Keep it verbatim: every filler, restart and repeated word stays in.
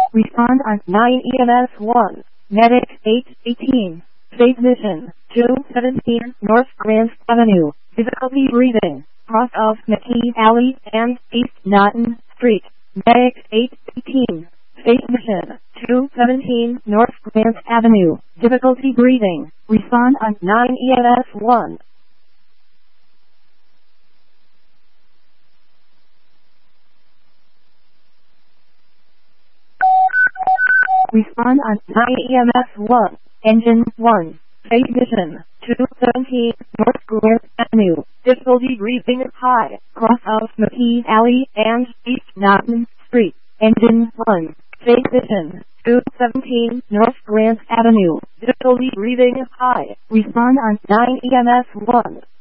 Respond on nine E M S one. Medic eight eighteen. Safe Mission two seventeen North Grand Avenue. Difficulty breathing. Cross of McKee Alley and East Naughton Street. Medic eight eighteen. Safe Mission two seventeen North Grand Avenue. Difficulty breathing. Respond on nine E M S one. Respond on nine E M S one. Engine one. Safe Mission two seventeen North Grand Avenue. Difficulty breathing high. Cross of McKee Alley and East Naughton Street. Engine one. Safe Mission two seventeen North Grand Avenue. Difficulty breathing high. Respond on nine E M S one.